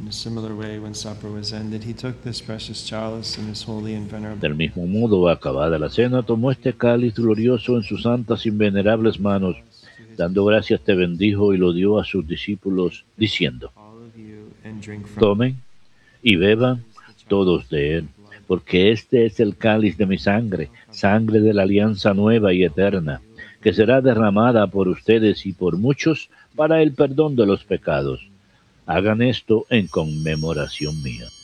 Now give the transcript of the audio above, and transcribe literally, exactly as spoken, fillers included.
In a similar way, when supper was ended, he took this precious chalice in his holy and venerable. Del mismo modo, acabada la cena, tomó este cáliz glorioso en sus santas y venerables manos, dando gracias te bendijo y lo dio a sus discípulos, diciendo: All of you, and drink from tomen y beban todos de él, porque este es el cáliz de mi sangre, sangre de la alianza nueva y eterna, que será derramada por ustedes y por muchos para el perdón de los pecados. Hagan esto en conmemoración mía.